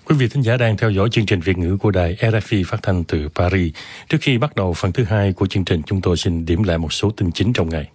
Quý vị thính giả đang theo dõi chương trình Việt ngữ của đài RFI phát thanh từ Paris. Trước khi bắt đầu phần thứ hai của chương trình, chúng tôi xin điểm lại một số tin chính trong ngày.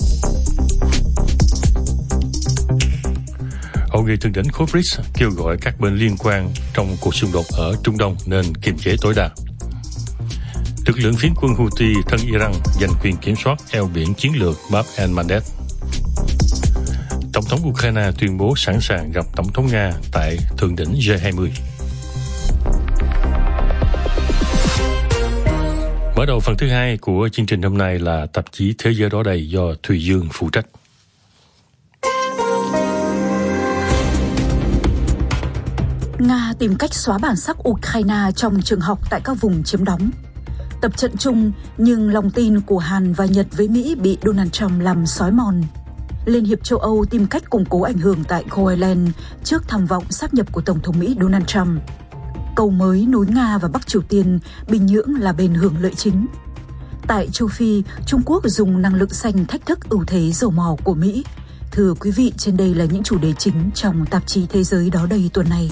Hội nghị thượng đỉnh khối BRICS kêu gọi các bên liên quan trong cuộc xung đột ở Trung Đông nên kiềm chế tối đa. Lực lượng phiến quân Houthi thân Iran giành quyền kiểm soát eo biển chiến lược Bab el-Mandeb. Tổng thống Ukraine tuyên bố sẵn sàng gặp Tổng thống Nga tại thượng đỉnh G20. Mở đầu phần thứ hai của chương trình hôm nay là tạp chí Thế giới đó đây do Thùy Dương phụ trách. Nga tìm cách xóa bản sắc Ukraine trong trường học tại các vùng chiếm đóng. Tập trận chung nhưng lòng tin của Hàn và Nhật với Mỹ bị Donald Trump làm xói mòn. Liên hiệp châu Âu tìm cách củng cố ảnh hưởng tại Groenland trước tham vọng sáp nhập của Tổng thống Mỹ Donald Trump. Cầu mới nối Nga và Bắc Triều Tiên, Bình Nhưỡng là bên hưởng lợi chính. Tại châu Phi, Trung Quốc dùng năng lượng xanh thách thức ưu thế dầu mỏ của Mỹ. Thưa quý vị, trên đây là những chủ đề chính trong tạp chí Thế giới đó đây tuần này.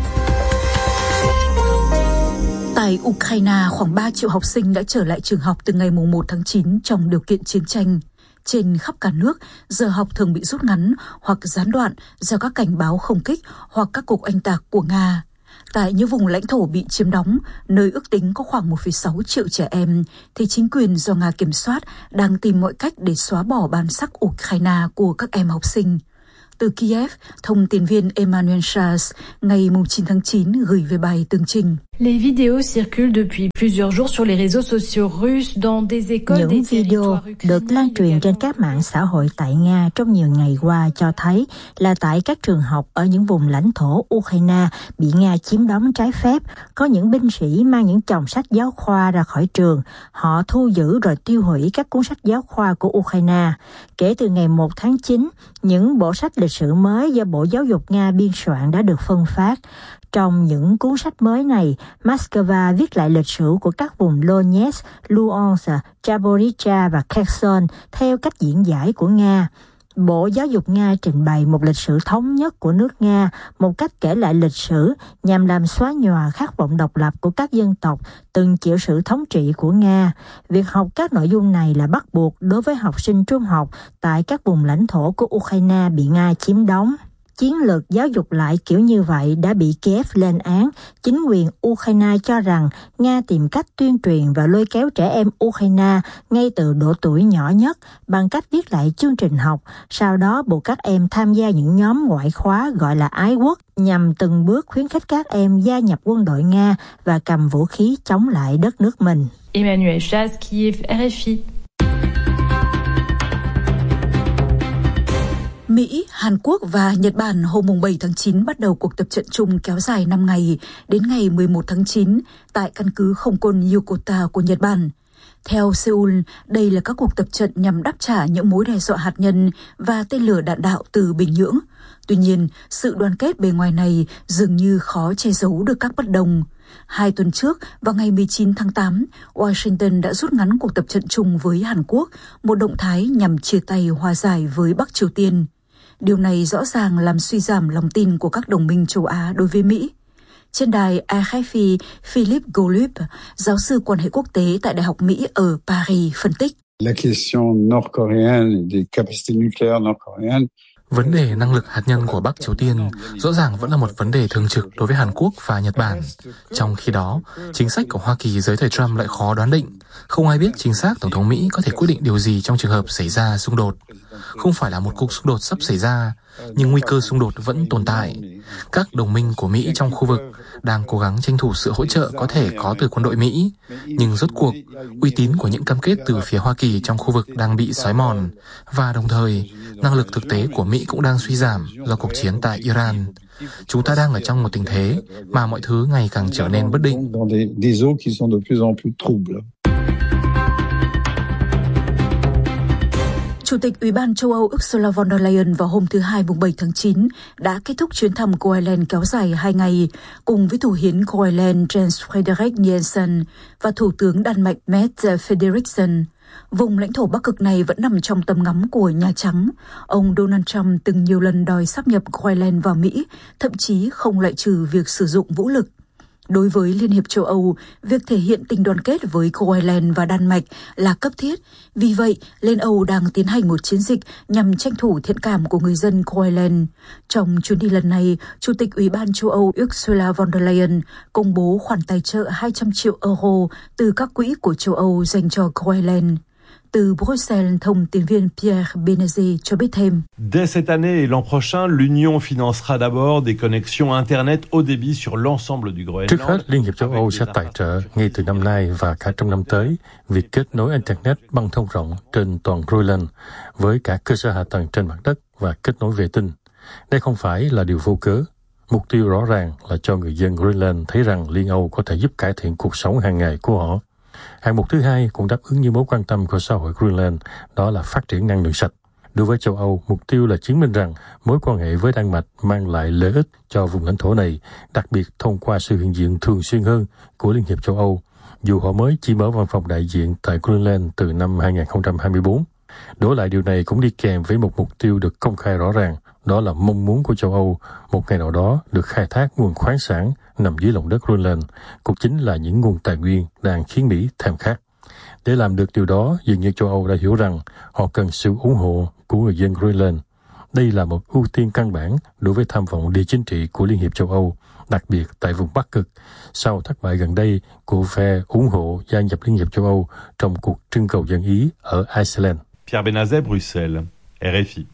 Tại Ukraine, khoảng 3 triệu học sinh đã trở lại trường học từ ngày 1 tháng 9 trong điều kiện chiến tranh. Trên khắp cả nước, giờ học thường bị rút ngắn hoặc gián đoạn do các cảnh báo không kích hoặc các cuộc oanh tạc của Nga. Tại những vùng lãnh thổ bị chiếm đóng, nơi ước tính có khoảng 1,6 triệu trẻ em, thì chính quyền do Nga kiểm soát đang tìm mọi cách để xóa bỏ bản sắc Ukraine của các em học sinh. Từ Kiev, thông tin viên Emmanuel Charles ngày 9 tháng 9 gửi về bài tường trình. Les vidéos circulent depuis plusieurs jours sur les réseaux sociaux russes dans des écoles. Những video được lan truyền trên các mạng xã hội tại Nga trong nhiều ngày qua cho thấy là tại các trường học ở những vùng lãnh thổ Ukraine bị Nga chiếm đóng trái phép, có những binh sĩ mang những chồng sách giáo khoa ra khỏi trường. Họ thu giữ rồi tiêu hủy các cuốn sách giáo khoa của Ukraine. Kể từ ngày 1 tháng 9, những bộ sách lịch sử mới do Bộ Giáo dục Nga biên soạn đã được phân phát. Trong những cuốn sách mới này, Moscow viết lại lịch sử của các vùng Donetsk, Luhansk, Zaporizhzhia và Kherson theo cách diễn giải của Nga. Bộ Giáo dục Nga trình bày một lịch sử thống nhất của nước Nga, một cách kể lại lịch sử nhằm làm xóa nhòa khát vọng độc lập của các dân tộc từng chịu sự thống trị của Nga. Việc học các nội dung này là bắt buộc đối với học sinh trung học tại các vùng lãnh thổ của Ukraine bị Nga chiếm đóng. Chiến lược giáo dục lại kiểu như vậy đã bị Kiev lên án. Chính quyền Ukraine cho rằng Nga tìm cách tuyên truyền và lôi kéo trẻ em Ukraine ngay từ độ tuổi nhỏ nhất bằng cách viết lại chương trình học, sau đó buộc các em tham gia những nhóm ngoại khóa gọi là ái quốc, nhằm từng bước khuyến khích các em gia nhập quân đội Nga và cầm vũ khí chống lại đất nước mình. Emmanuel Charles, Kiev, RFI. Mỹ, Hàn Quốc và Nhật Bản hôm 7 tháng 9 bắt đầu cuộc tập trận chung kéo dài 5 ngày đến ngày 11 tháng 9 tại căn cứ không quân Yokota của Nhật Bản. Theo Seoul, đây là các cuộc tập trận nhằm đáp trả những mối đe dọa hạt nhân và tên lửa đạn đạo từ Bình Nhưỡng. Tuy nhiên, sự đoàn kết bề ngoài này dường như khó che giấu được các bất đồng. 2 tuần trước, vào ngày 19 tháng 8, Washington đã rút ngắn cuộc tập trận chung với Hàn Quốc, một động thái nhằm chia tay hòa giải với Bắc Triều Tiên. Điều này rõ ràng làm suy giảm lòng tin của các đồng minh châu Á đối với Mỹ. Trên đài RFI, Philip Golub, giáo sư quan hệ quốc tế tại Đại học Mỹ ở Paris, phân tích. Vấn đề năng lực hạt nhân của Bắc Triều Tiên rõ ràng vẫn là một vấn đề thường trực đối với Hàn Quốc và Nhật Bản. Trong khi đó, chính sách của Hoa Kỳ dưới thời Trump lại khó đoán định. Không ai biết chính xác Tổng thống Mỹ có thể quyết định điều gì trong trường hợp xảy ra xung đột. Không phải là một cuộc xung đột sắp xảy ra, nhưng nguy cơ xung đột vẫn tồn tại. Các đồng minh của Mỹ trong khu vực đang cố gắng tranh thủ sự hỗ trợ có thể có từ quân đội Mỹ. Nhưng rốt cuộc, uy tín của những cam kết từ phía Hoa Kỳ trong khu vực đang bị xói mòn. Và đồng thời, năng lực thực tế của Mỹ cũng đang suy giảm do cuộc chiến tại Iran. Chúng ta đang ở trong một tình thế mà mọi thứ ngày càng trở nên bất định. Chủ tịch Ủy ban châu Âu Ursula von der Leyen vào hôm thứ Hai 7 tháng 9 đã kết thúc chuyến thăm Groenland kéo dài 2 ngày cùng với Thủ hiến Groenland Jens Frederik Nielsen và Thủ tướng Đan Mạch Mette Frederiksen. Vùng lãnh thổ Bắc Cực này vẫn nằm trong tầm ngắm của Nhà Trắng. Ông Donald Trump từng nhiều lần đòi sáp nhập Groenland vào Mỹ, thậm chí không loại trừ việc sử dụng vũ lực. Đối với Liên hiệp châu Âu, việc thể hiện tình đoàn kết với Groenland và Đan Mạch là cấp thiết. Vì vậy, Liên Âu đang tiến hành một chiến dịch nhằm tranh thủ thiện cảm của người dân Groenland. Trong chuyến đi lần này, Chủ tịch Ủy ban châu Âu Ursula von der Leyen công bố khoản tài trợ 200 triệu euro từ các quỹ của châu Âu dành cho Groenland. Từ Bruxelles, thông tin viên Pierre Benazet cho biết thêm. Dès cette année et l'an prochain, l'Union financera d'abord des connexions Internet haut débit sur l'ensemble du Groenland. Trước hết, Liên hiệp châu Âu sẽ tài trợ ngay từ năm nay và cả trong năm tới việc kết nối Internet băng thông rộng trên toàn Groenland với cả cơ sở hạ tầng trên mặt đất và kết nối vệ tinh. Đây không phải là điều vô cớ. Mục tiêu rõ ràng là cho người dân Groenland thấy rằng Liên Âu có thể giúp cải thiện cuộc sống hàng ngày của họ. Hạng mục thứ hai cũng đáp ứng như mối quan tâm của xã hội Groenland, đó là phát triển năng lượng sạch. Đối với châu Âu, mục tiêu là chứng minh rằng mối quan hệ với Đan Mạch mang lại lợi ích cho vùng lãnh thổ này, đặc biệt thông qua sự hiện diện thường xuyên hơn của Liên hiệp châu Âu, dù họ mới chỉ mở văn phòng đại diện tại Groenland từ năm 2024. Đổi lại điều này cũng đi kèm với một mục tiêu được công khai rõ ràng, đó là mong muốn của châu Âu một ngày nào đó được khai thác nguồn khoáng sản nằm dưới lòng đất Groenland, cũng chính là những nguồn tài nguyên đang khiến Mỹ thèm khát. Để làm được điều đó, dường như châu Âu đã hiểu rằng họ cần sự ủng hộ của người dân Groenland. Đây là một ưu tiên căn bản đối với tham vọng địa chính trị của Liên hiệp châu Âu, đặc biệt tại vùng Bắc Cực, sau thất bại gần đây của phe ủng hộ gia nhập Liên hiệp châu Âu trong cuộc trưng cầu dân Ý ở Iceland. Pierre Benazet, Bruxelles, RFI.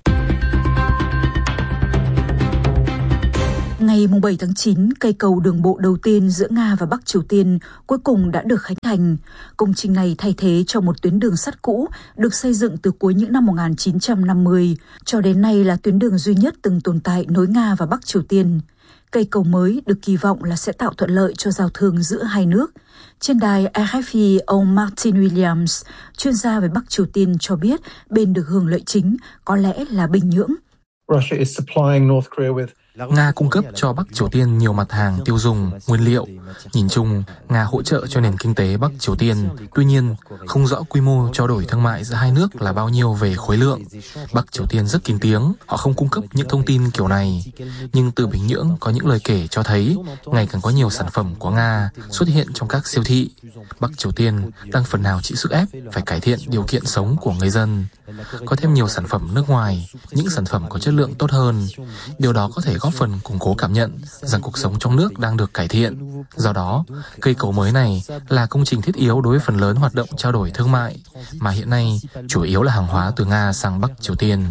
Ngày 7 tháng 9, cây cầu đường bộ đầu tiên giữa Nga và Bắc Triều Tiên cuối cùng đã được khánh thành. Công trình này thay thế cho một tuyến đường sắt cũ được xây dựng từ cuối những năm 1950, cho đến nay là tuyến đường duy nhất từng tồn tại nối Nga và Bắc Triều Tiên. Cây cầu mới được kỳ vọng là sẽ tạo thuận lợi cho giao thương giữa hai nước. Trên đài RFI, ông Martin Williams, chuyên gia về Bắc Triều Tiên cho biết bên được hưởng lợi chính có lẽ là Bình Nhưỡng. Nga cung cấp cho Bắc Triều Tiên nhiều mặt hàng tiêu dùng, nguyên liệu. Nhìn chung, Nga hỗ trợ cho nền kinh tế Bắc Triều Tiên. Tuy nhiên, không rõ quy mô trao đổi thương mại giữa hai nước là bao nhiêu về khối lượng. Bắc Triều Tiên rất kín tiếng, họ không cung cấp những thông tin kiểu này. Nhưng từ Bình Nhưỡng có những lời kể cho thấy ngày càng có nhiều sản phẩm của Nga xuất hiện trong các siêu thị. Bắc Triều Tiên đang phần nào chịu sức ép phải cải thiện điều kiện sống của người dân. Có thêm nhiều sản phẩm nước ngoài, những sản phẩm có chất lượng tốt hơn. Điều đó có thể góp phần củng cố cảm nhận rằng cuộc sống trong nước đang được cải thiện. Do đó, cây cầu mới này là công trình thiết yếu đối với phần lớn hoạt động trao đổi thương mại, mà hiện nay chủ yếu là hàng hóa từ Nga sang Bắc Triều Tiên.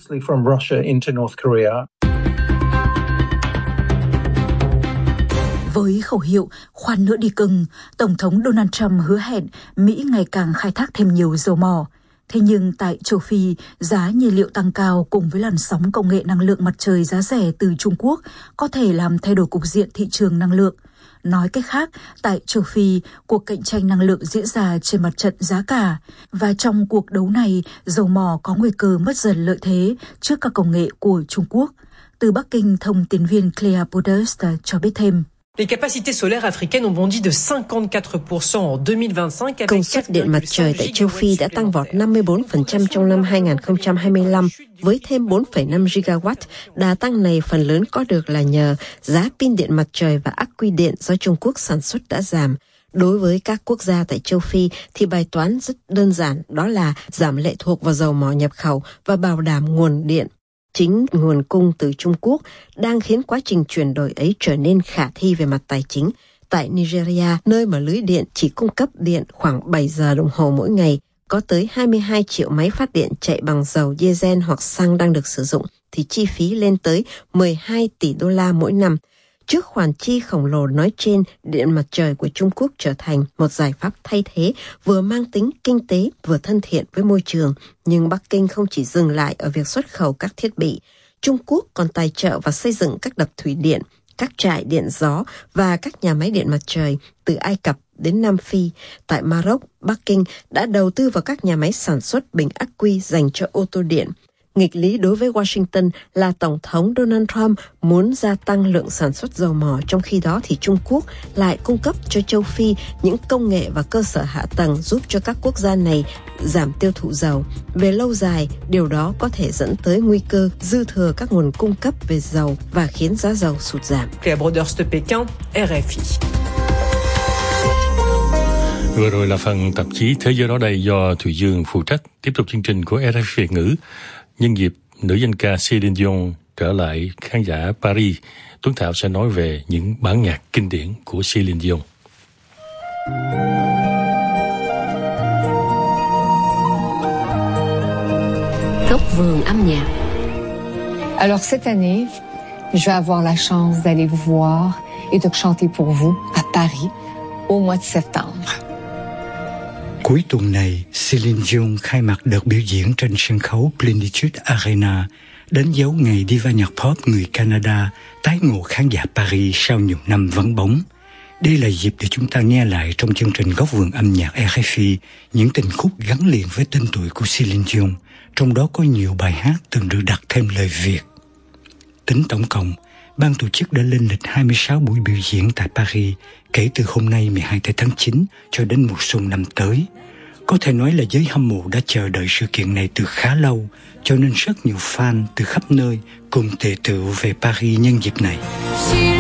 Với khẩu hiệu khoan nữa đi cưng, Tổng thống Donald Trump hứa hẹn Mỹ ngày càng khai thác thêm nhiều dầu mỏ. Thế nhưng tại châu Phi, giá nhiên liệu tăng cao cùng với làn sóng công nghệ năng lượng mặt trời giá rẻ từ Trung Quốc có thể làm thay đổi cục diện thị trường năng lượng. Nói cách khác, tại châu Phi, cuộc cạnh tranh năng lượng diễn ra trên mặt trận giá cả. Và trong cuộc đấu này, dầu mỏ có nguy cơ mất dần lợi thế trước các công nghệ của Trung Quốc. Từ Bắc Kinh, thông tin viên Clea Podest cho biết thêm. Les capacités solaires africaines ont bondi de 54% en 2025. Công suất điện mặt trời tại châu Phi đã tăng vọt 54% trong năm 2025 với thêm 4,5 gigawatt. Đà tăng này phần lớn có được là nhờ giá pin điện mặt trời và ắc quy điện do Trung Quốc sản xuất đã giảm. Đối với các quốc gia tại châu Phi thì bài toán rất đơn giản, đó là giảm lệ thuộc vào dầu mỏ nhập khẩu và bảo đảm nguồn điện. Chính nguồn cung từ Trung Quốc đang khiến quá trình chuyển đổi ấy trở nên khả thi về mặt tài chính. Tại Nigeria, nơi mà lưới điện chỉ cung cấp điện khoảng 7 giờ đồng hồ mỗi ngày, có tới 22 triệu máy phát điện chạy bằng dầu diesel hoặc xăng đang được sử dụng, thì chi phí lên tới 12 tỷ đô la mỗi năm. Trước khoản chi khổng lồ nói trên, điện mặt trời của Trung Quốc trở thành một giải pháp thay thế vừa mang tính kinh tế vừa thân thiện với môi trường. Nhưng Bắc Kinh không chỉ dừng lại ở việc xuất khẩu các thiết bị. Trung Quốc còn tài trợ và xây dựng các đập thủy điện, các trại điện gió và các nhà máy điện mặt trời từ Ai Cập đến Nam Phi. Tại Maroc, Bắc Kinh đã đầu tư vào các nhà máy sản xuất bình ắc quy dành cho ô tô điện. Nghịch lý đối với Washington là Tổng thống Donald Trump muốn gia tăng lượng sản xuất dầu mỏ, trong khi đó thì Trung Quốc lại cung cấp cho châu Phi những công nghệ và cơ sở hạ tầng giúp cho các quốc gia này giảm tiêu thụ dầu. Về lâu dài, điều đó có thể dẫn tới nguy cơ dư thừa các nguồn cung cấp về dầu và khiến giá dầu sụt giảm. Claire Broders de Pékin, RFI. Vừa rồi là phần tạp chí Thế giới đó đây do Thùy Dương phụ trách. Tiếp tục chương trình của RFI Việt ngữ. Nhân dịp nữ danh ca Céline Dion trở lại khán giả Paris, Tuấn Thảo sẽ nói về những bản nhạc kinh điển của Céline Dion. Góc vườn âm nhạc. Alors cette année, je vais avoir la chance d'aller vous voir et de chanter pour vous à Paris au mois de septembre. Cuối tuần này, Céline Dion khai mạc đợt biểu diễn trên sân khấu Plenitude Arena, đánh dấu ngày diva nhạc pop người Canada tái ngộ khán giả Paris sau nhiều năm vắng bóng. Đây là dịp để chúng ta nghe lại trong chương trình Góc vườn âm nhạc RFI những tình khúc gắn liền với tên tuổi của Céline Dion, trong đó có nhiều bài hát từng được đặt thêm lời Việt. Tính tổng cộng, ban tổ chức đã lên lịch 26 buổi biểu diễn tại Paris kể từ hôm nay 12 tháng 9 cho đến mùa xuân năm tới. Có thể nói là giới hâm mộ đã chờ đợi sự kiện này từ khá lâu, cho nên rất nhiều fan từ khắp nơi cùng tề tựu về Paris nhân dịp này.